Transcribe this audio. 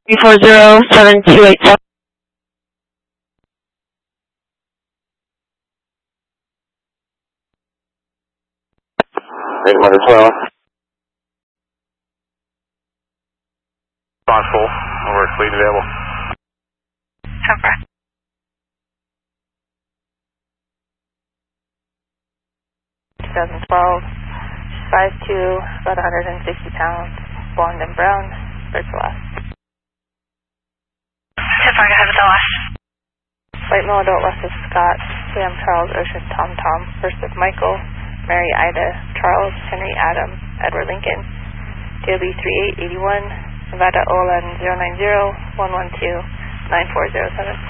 340-7287. Maiden Mother 12. Response full. Over. Fleet available. Cover. (2012), 5'2", about 160 pounds, blonde and brown, Birds Last. Tifarga, have the last. White male adult west of Scott, Sam Charles Ocean Tom Tom, first of Michael, Mary Ida, Charles, Henry Adam, Edward Lincoln, DOB 3881, Nevada OLN 090-112-9407.